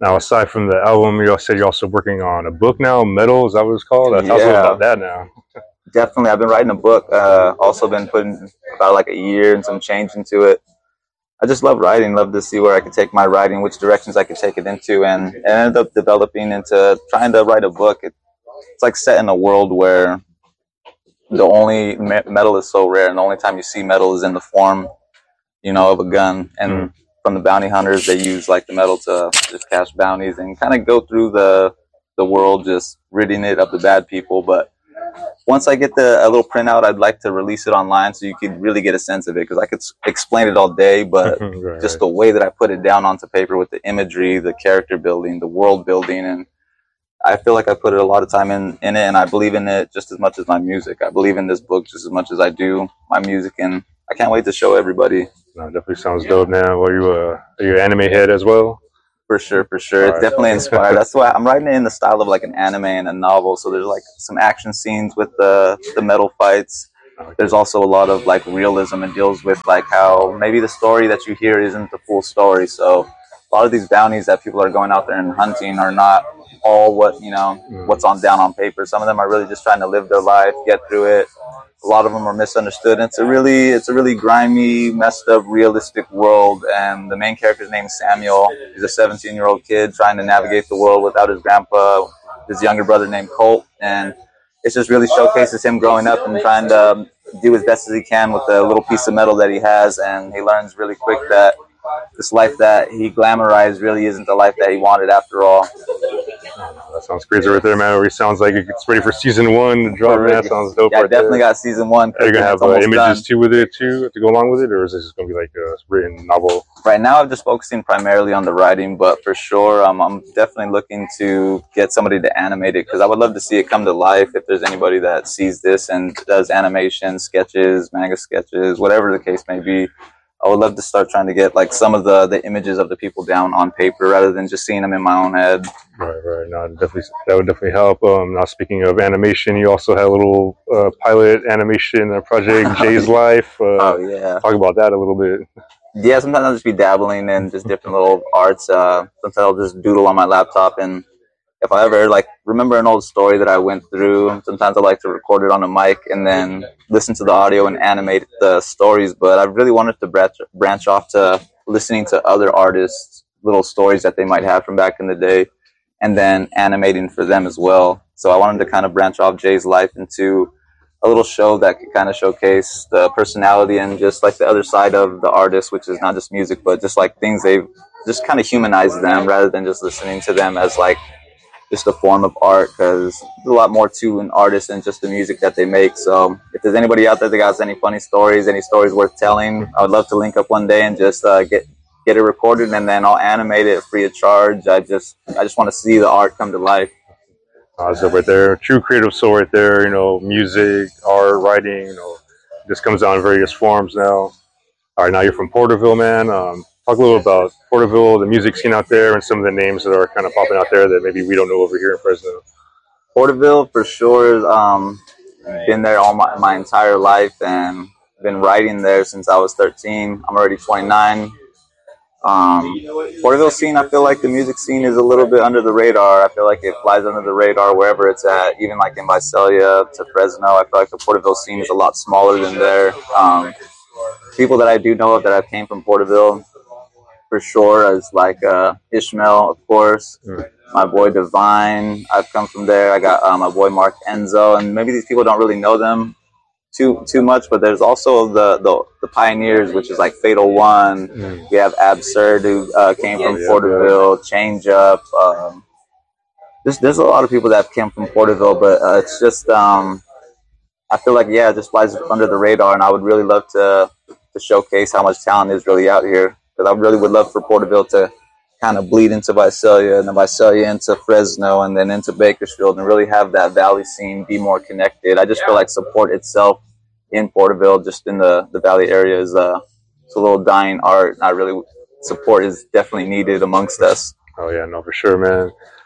Now, aside from the album, you said you're also working on a book now, Metal, is that what it's called? Tell us a little Yeah, about that now. definitely. I've been writing a book. Also been putting about like a year and some change into it. I just love writing. Love to see where I could take my writing, which directions I could take it into, and ended up developing into trying to write a book. It's like set in a world where the only metal is so rare, and the only time you see metal is in the form, of a gun. And from the bounty hunters, they use like the metal to just cash bounties and kind of go through the world, just ridding it of the bad people. But once I get a little printout, I'd like to release it online so you can really get a sense of it, because I could explain it all day, but Right, just the way that I put it down onto paper with the imagery, the character building, the world building, and I feel like I put a lot of time in it, and I believe in it just as much as my music. I believe in this book just as much as I do my music, and I can't wait to show everybody. No, it definitely sounds dope, man. Well, are you an anime head as well? For sure, for sure. It's definitely inspired. That's why I'm writing it in the style of like an anime and a novel. So there's like some action scenes with the metal fights. There's also a lot of like realism and deals with like how maybe the story that you hear isn't the full story. So a lot of these bounties that people are going out there and hunting are not all what's down on paper. Some of them are really just trying to live their life, get through it. A lot of them are misunderstood. And it's a really grimy, messed up, realistic world. And the main character's name is Samuel. He's a 17-year-old kid trying to navigate the world without his grandpa, his younger brother named Colt. And it just really showcases him growing up and trying to do as best as he can with the little piece of metal that he has. And he learns really quick that this life that he glamorized really isn't the life that he wanted after all. That sounds crazy right there, man. It sounds like it's ready for season 1 to drop. Man, that sounds dope. Yeah, I definitely got season 1. Are you gonna have images too with it too to go along with it, or is this just gonna be like a written novel? Right now, I'm just focusing primarily on the writing, but for sure, I'm definitely looking to get somebody to animate it, because I would love to see it come to life. If there's anybody that sees this and does animation, sketches, manga sketches, whatever the case may be, I would love to start trying to get like some of the images of the people down on paper rather than just seeing them in my own head. Right. No, that would definitely help. Now, speaking of animation, you also had a little pilot animation project, Jay's Life. Oh yeah. Talk about that a little bit. Yeah, sometimes I'll just be dabbling in just different little arts. Sometimes I'll just doodle on my laptop, and if I ever remember an old story that I went through, sometimes I like to record it on a mic and then listen to the audio and animate the stories. But I really wanted to branch off to listening to other artists' little stories that they might have from back in the day, and then animating for them as well. So I wanted to kind of branch off Jay's Life into a little show that could kind of showcase the personality and just like the other side of the artist, which is not just music, but just like things they've just kind of humanize them rather than just listening to them as like just a form of art, because there's a lot more to an artist than just the music that they make. So if there's anybody out there that has any funny stories, any stories worth telling, I would love to link up one day and just get it recorded, and then I'll animate it free of charge. I just want to see the art come to life. So right there, true creative soul right there. Music, art, writing. This comes out in various forms now. All right, now you're from Porterville, man. Talk a little about Porterville, the music scene out there, and some of the names that are kind of popping out there that maybe we don't know over here in Fresno. Porterville, for sure. Been there all my entire life, and been writing there since I was 13. I'm already 29. Porterville scene, I feel like the music scene is a little bit under the radar. I feel like it flies under the radar wherever it's at, even like in Visalia to Fresno. I feel like the Porterville scene is a lot smaller than there. People that I do know of that have came from Porterville, for sure, as like Ishmael, of course. My boy Divine, I've come from there. I got my boy Mark Enzo, and maybe these people don't really know them too much, but there's also the pioneers, which is like Fatal One. We have Absurd, who came from Porterville. Change Up. There's a lot of people that came from Porterville, but it's just I feel like it just flies under the radar, and I would really love to showcase how much talent is really out here. Because I really would love for Porterville to kind of bleed into Visalia, and then Visalia into Fresno, and then into Bakersfield, and really have that valley scene be more connected. I just feel like support itself in Porterville, just in the valley area, is it's a little dying art. Not really. Support is definitely needed amongst us. Oh yeah, no, for sure, man.